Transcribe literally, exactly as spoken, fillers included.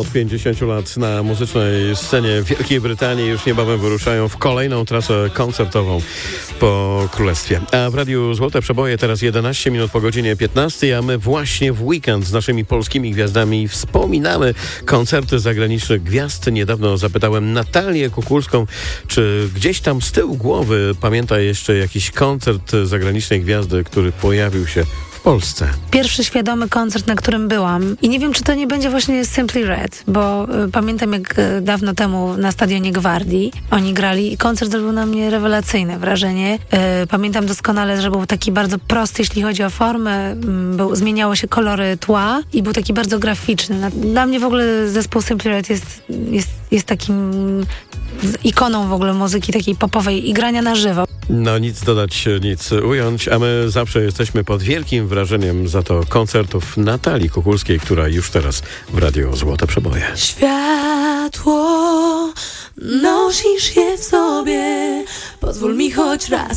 Od pięćdziesięciu lat na muzycznej scenie Wielkiej Brytanii już niebawem wyruszają w kolejną trasę koncertową po Królestwie. A w Radiu Złote Przeboje teraz jedenaście minut po godzinie piętnastej, a my właśnie w weekend z naszymi polskimi gwiazdami wspominamy koncerty zagranicznych gwiazd. Niedawno zapytałem Natalię Kukulską, czy gdzieś tam z tyłu głowy pamięta jeszcze jakiś koncert zagranicznej gwiazdy, który pojawił się w Polsce. Pierwszy świadomy koncert, na którym byłam. I nie wiem, czy to nie będzie właśnie Simply Red, bo y, pamiętam, jak y, dawno temu na stadionie Gwardii oni grali i koncert zrobił na mnie rewelacyjne wrażenie. Y, pamiętam doskonale, że był taki bardzo prosty, jeśli chodzi o formę. Y, był, zmieniało się kolory tła i był taki bardzo graficzny. Na, dla mnie w ogóle zespół Simply Red jest, jest, jest takim ikoną w ogóle muzyki takiej popowej i grania na żywo. No nic dodać, nic ująć, a my zawsze jesteśmy pod wielkim wrażeniem za to koncertów Natalii Kukulskiej, która już teraz w Radiu Złote Przeboje. Światło, nosisz je w sobie, pozwól mi choć raz